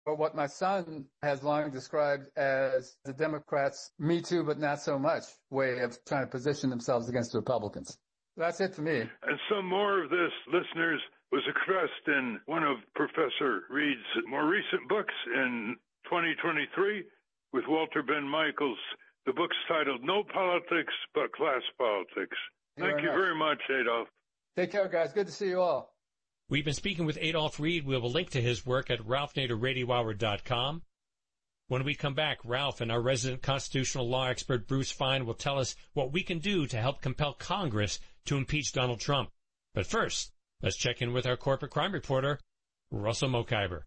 or what my son has long described as the Democrats' Me Too, but not so much way of trying to position themselves against the Republicans. That's it for me. And some more of this, listeners, was expressed in one of Professor Reed's more recent books in 2023 with Walter Ben Michaels. The book's titled No Politics But Class Politics. Thank you very much, Adolf. Take care, guys. Good to see you all. We've been speaking with Adolf Reed. We have a link to his work at ralphnaderradiohour.com. When we come back, Ralph and our resident constitutional law expert Bruce Fein will tell us what we can do to help compel Congress to impeach Donald Trump. But first, let's check in with our corporate crime reporter, Russell Mokhiber.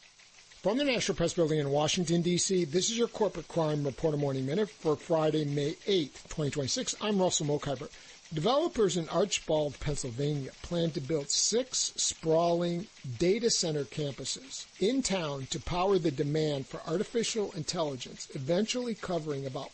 From the National Press Building in Washington, D.C., this is your Corporate Crime Reporter Morning Minute for Friday, May 8th, 2026. I'm Russell Mokhiber. Developers in Archbald, Pennsylvania, plan to build 6 sprawling data center campuses in town to power the demand for artificial intelligence, eventually covering about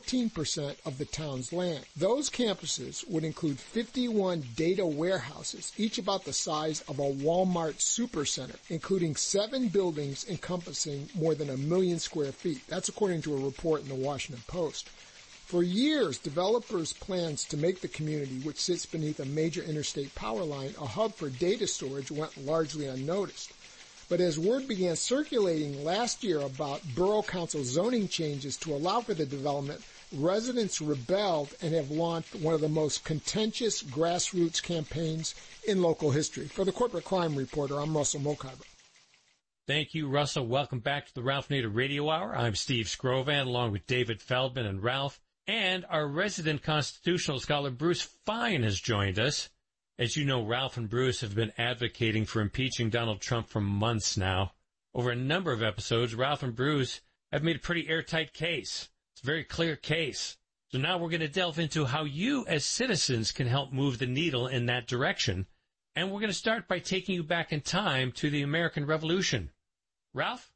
14% of the town's land. Those campuses would include 51 data warehouses, each about the size of a Walmart supercenter, including 7 buildings encompassing more than 1 million square feet. That's according to a report in the Washington Post. For years, developers' plans to make the community, which sits beneath a major interstate power line, a hub for data storage went largely unnoticed. But as word began circulating last year about Borough Council zoning changes to allow for the development, residents rebelled and have launched one of the most contentious grassroots campaigns in local history. For the Corporate Crime Reporter, I'm Russell Mokhiber. Thank you, Russell. Welcome back to the Ralph Nader Radio Hour. I'm Steve Scrovan, along with David Feldman and Ralph. And our resident constitutional scholar, Bruce Fein, has joined us. As you know, Ralph and Bruce have been advocating for impeaching Donald Trump for months now. Over a number of episodes, Ralph and Bruce have made a pretty airtight case. It's a very clear case. So now we're going to delve into how you, as citizens, can help move the needle in that direction. And we're going to start by taking you back in time to the American Revolution. Ralph?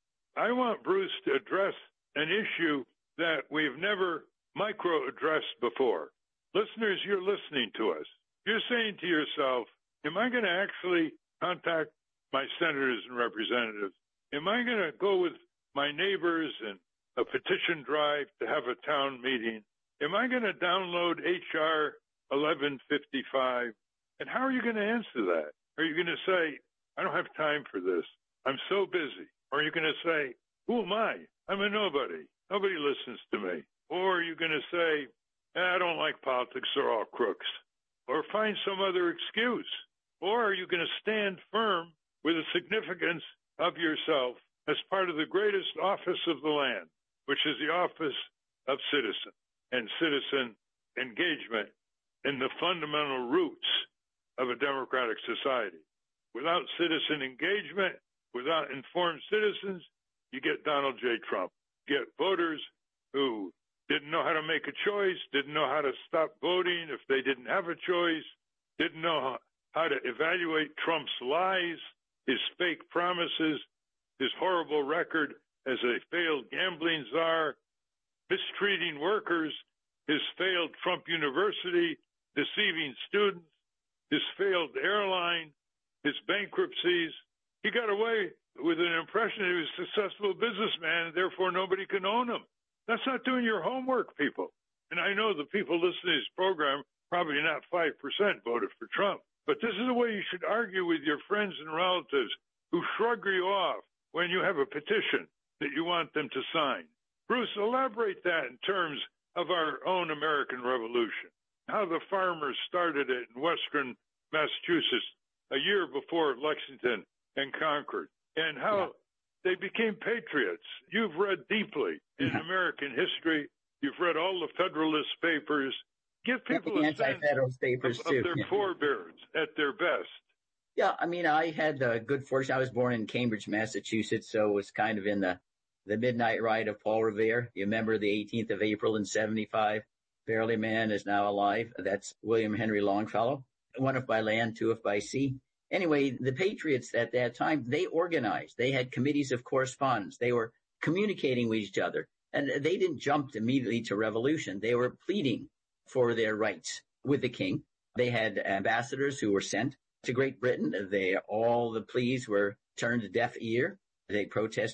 I want Bruce to address an issue that we've never micro-addressed before. Listeners, you're listening to us. You're saying to yourself, am I going to actually contact my senators and representatives? Am I going to go with my neighbors in a petition drive to have a town meeting? Am I going to download H.R. 1155? And how are you going to answer that? Are you going to say, I don't have time for this. I'm so busy. Or are you going to say, who am I? I'm a nobody. Nobody listens to me. Or are you going to say, I don't like politics, they're all crooks? Or find some other excuse? Or are you going to stand firm with the significance of yourself as part of the greatest office of the land, which is the office of citizen and citizen engagement in the fundamental roots of a democratic society? Without citizen engagement, without informed citizens, you get Donald J. Trump. You get voters who didn't know how to make a choice, didn't know how to stop voting if they didn't have a choice, didn't know how to evaluate Trump's lies, his fake promises, his horrible record as a failed gambling czar, mistreating workers, his failed Trump University, deceiving students, his failed airline, his bankruptcies. He got away with an impression he was a successful businessman, and therefore nobody can own him. That's not doing your homework, people. And I know the people listening to this program, probably not 5% voted for Trump. But this is the way you should argue with your friends and relatives who shrug you off when you have a petition that you want them to sign. Bruce, elaborate that in terms of our own American Revolution, how the farmers started it in western Massachusetts a year before Lexington and Concord, and how they became patriots. You've read deeply in American history. You've read all the Federalist Papers. Give people a sense of their forebears at their best. Yeah, I mean, I had the good fortune. I was born in Cambridge, Massachusetts, so it was kind of in the midnight ride of Paul Revere. You remember the 18th of April in 75? Barely man is now alive. That's William Henry Longfellow. One if by land, two if by sea. Anyway, the patriots at that time, they organized. They had committees of correspondence. They were communicating with each other. And they didn't jump immediately to revolution. They were pleading for their rights with the king. They had ambassadors who were sent to Great Britain. All the pleas were turned a deaf ear. They protest